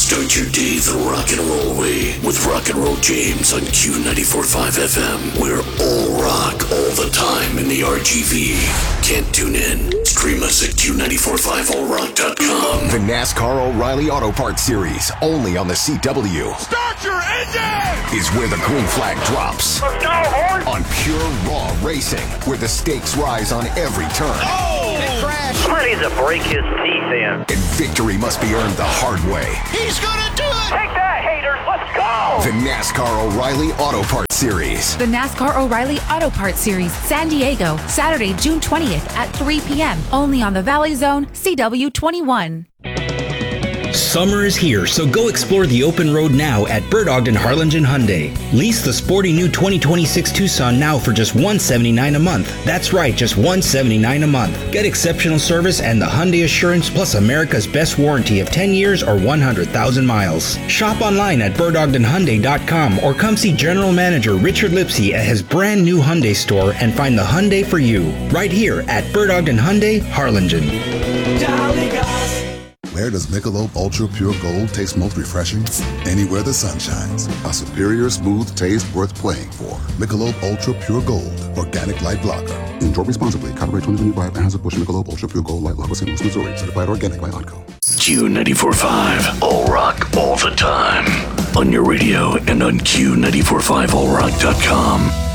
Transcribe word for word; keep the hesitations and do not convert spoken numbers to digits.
Start your day the rock and roll way with Rock and Roll James on Q ninety-four point five F M. We're all rock all the time in the R G V. Can't tune in? Stream us at Q nine four five all rock dot com. The NASCAR O'Reilly Auto Parts Series, only on the C W. Start your engine! Is where the green flag drops. Let's go, horse! On pure raw racing, where the stakes rise on every turn. Oh! Big crash! Ready to break his teeth in. And victory must be earned the hard way. He's gonna do it! Take that, haters! Let's go! The NASCAR O'Reilly Auto Parts Series. The NASCAR O'Reilly Auto Parts Series, San Diego, Saturday, June twentieth at three p.m. Only on the Valley Zone, C W twenty-one. Summer is here, so go explore the open road now at Bird Ogden Harlingen Hyundai. Lease the sporty new twenty twenty-six Tucson now for just one hundred seventy-nine dollars a month. That's right, just one hundred seventy-nine dollars a month. Get exceptional service and the Hyundai Assurance plus America's best warranty of ten years or one hundred thousand miles. Shop online at bird ogden hyundai dot com or come see General Manager Richard Lipsy at his brand new Hyundai store and find the Hyundai for you. Right here at Bird Ogden Hyundai, Harlingen. Where does Michelob Ultra Pure Gold taste most refreshing? Anywhere the sun shines. A superior smooth taste worth playing for. Michelob Ultra Pure Gold, organic light lager. Enjoy responsibly. Copyright twenty twenty-five. Anheuser-Busch Michelob Ultra Pure Gold Light Lager, Saint Louis, Missouri. Certified organic by Odco. Q ninety-four point five, all rock all the time. On your radio and on Q nine four five all rock dot com.